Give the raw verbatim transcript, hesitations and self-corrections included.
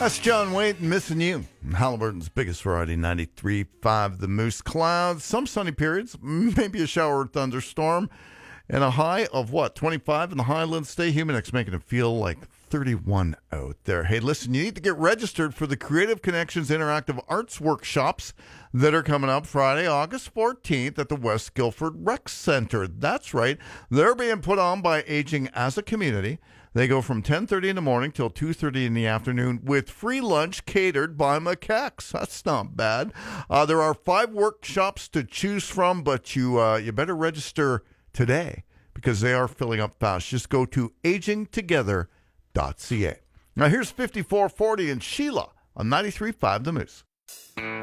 That's John Waite, Missing You. Halliburton's biggest variety, ninety-three point five The Moose. Clouds, some sunny periods, maybe a shower or thunderstorm, and a high of what, twenty-five in the Highlands. Stay Humidex, making it feel like thirty-one out there. Hey, listen, you need to get registered for the Creative Connections Interactive Arts Workshops that are coming up Friday, August fourteenth at the West Guilford Rec Center. That's right. They're being put on by Aging as a Community. They go from ten thirty in the morning till two thirty in the afternoon with free lunch catered by McKex. That's not bad. Uh, there are five workshops to choose from, but you uh, you better register today because they are filling up fast. Just go to aging together dot c a. Now here's fifty-four forty in Sheila on ninety-three point five The Moose.